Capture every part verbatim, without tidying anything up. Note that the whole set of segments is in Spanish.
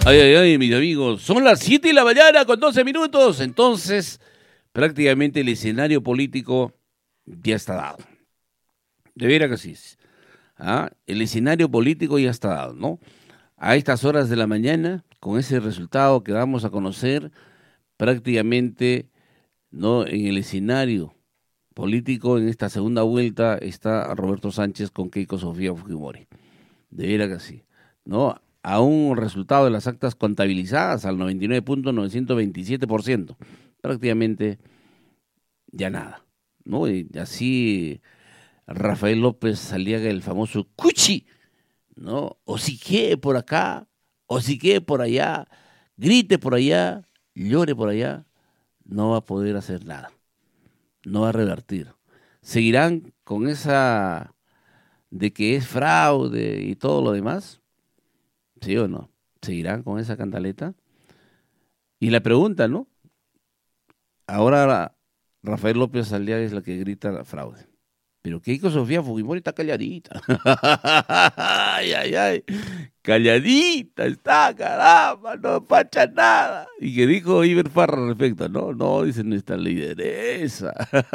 Ay, ay, ay, mis amigos, son las siete de la mañana con doce minutos, entonces prácticamente el escenario político ya está dado. De veras que sí. ¿Ah? El escenario político ya está dado, ¿no? A estas horas de la mañana, con ese resultado que vamos a conocer, prácticamente, ¿no? En el escenario político, en esta segunda vuelta, está Roberto Sánchez con Keiko Sofía Fujimori. De veras que sí, ¿no? A un resultado de las actas contabilizadas al noventa y nueve punto novecientos veintisiete por ciento. Prácticamente ya nada, ¿no? Y así Rafael López Aliaga, el famoso Cuchi, ¿no? O si quiere por acá, o si quiere por allá, grite por allá, llore por allá, no va a poder hacer nada, no va a revertir. Seguirán con esa de que es fraude y todo lo demás, ¿sí o no? ¿Seguirán con esa cantaleta? Y la pregunta, ¿no? Ahora Rafael López Aliaga es la que grita fraude. Pero Keiko Sofía Fujimori está calladita. Ay, ay, ay. Calladita está, caramba, no pacha nada. Y que dijo Iber Farra al respecto, no, no, dice nuestra lideresa.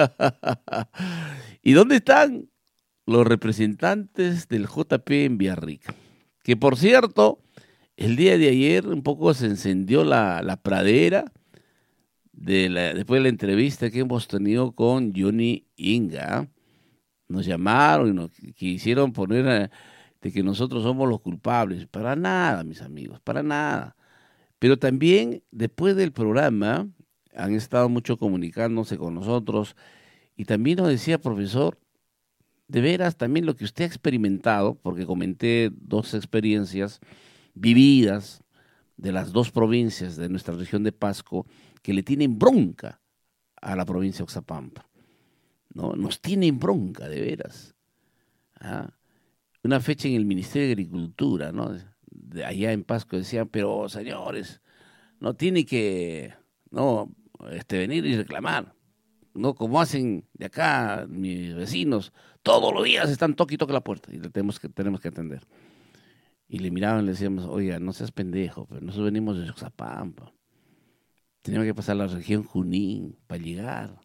¿Y dónde están los representantes del J P en Villarrica? Que por cierto, el día de ayer un poco se encendió la, la pradera de la, después de la entrevista que hemos tenido con Johnny Inga. Nos llamaron y nos quisieron poner a, de que nosotros somos los culpables. Para nada, mis amigos, para nada. Pero también después del programa han estado mucho comunicándose con nosotros y también nos decía, profesor, de veras también lo que usted ha experimentado, porque comenté dos experiencias vividas de las dos provincias de nuestra región de Pasco que le tienen bronca a la provincia de Oxapampa. ¿No? Nos tienen bronca, de veras. ¿Ah? Una fecha en el Ministerio de Agricultura, ¿no? De allá en Pasco decían, pero señores, no tiene que no este, venir y reclamar, ¿no? Como hacen de acá mis vecinos, todos los días están toque y toque la puerta y le tenemos que, tenemos que atender. Y le miraban y le decíamos, oiga, no seas pendejo, pero nosotros venimos de Oxapampa. Teníamos que pasar la región Junín para llegar.